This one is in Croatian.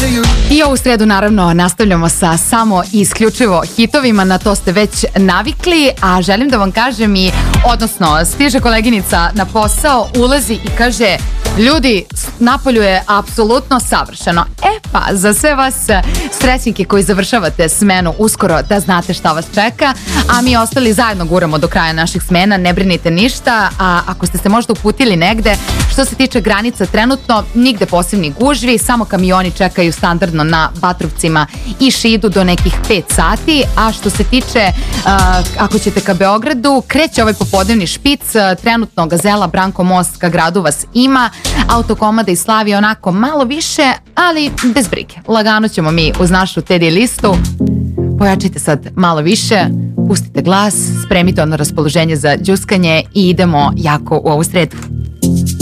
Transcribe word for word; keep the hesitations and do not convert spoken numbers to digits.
I ovu sredu naravno nastavljamo sa samo i isključivo hitovima, na to ste već navikli, a želim da vam kažem i, odnosno stiže koleginica na posao, ulazi i kaže: ljudi, napolju je apsolutno savršeno. E pa, za sve vas stresnike koji završavate smenu uskoro, da znate šta vas čeka, a mi ostali zajedno guramo do kraja naših smena, ne brinite ništa. A ako ste se možda uputili negde, što se tiče granica trenutno, nigde posebni gužvi, samo kamioni čekaju standardno na Batrovcima i Šidu do nekih pet sati, a što se tiče uh, ako ćete ka Beogradu, kreće ovaj popodnevni špic, trenutno Gazela, Branko Most ka gradu vas ima, Autokomada i Slavija onako malo više, ali bez brige, lagano ćemo mi uz našu Teddy listu. Pojačite sad malo više, pustite glas, spremite ono raspoloženje za đuskanje i idemo jako u ovu sredu.